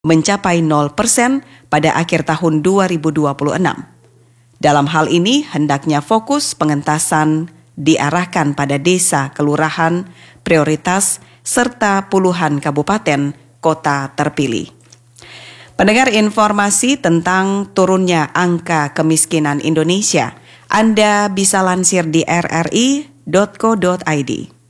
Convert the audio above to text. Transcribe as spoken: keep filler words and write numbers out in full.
mencapai nol persen pada akhir tahun dua ribu dua puluh enam. Dalam hal ini, hendaknya fokus pengentasan diarahkan pada desa, kelurahan, prioritas, serta puluhan kabupaten kota terpilih. Pendengar, informasi tentang turunnya angka kemiskinan Indonesia Anda bisa lansir di r r i dot co dot i d.